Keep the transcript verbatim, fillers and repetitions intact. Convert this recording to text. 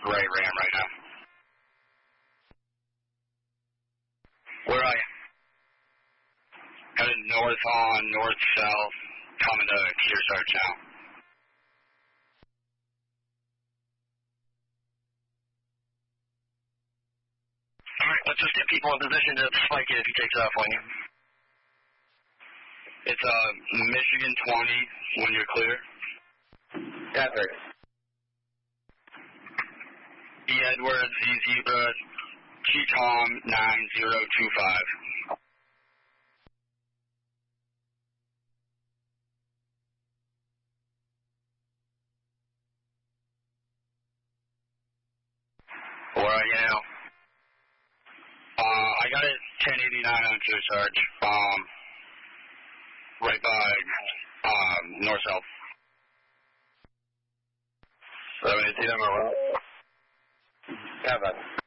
gray Ram right now. Where are you? Headed north on north-south, coming to Kearsarge now. All right, let's just get people in position to spike it if he takes off on you. It's uh, Michigan twenty when you're clear. That's right. E. Edwards, Z Zebra, G Tom nine zero two five. Where are you now? Uh, I got it ten eighty-nine on Kearsarge, um, right by, um, north-south. seven eighteen, I'm around. Yeah, man.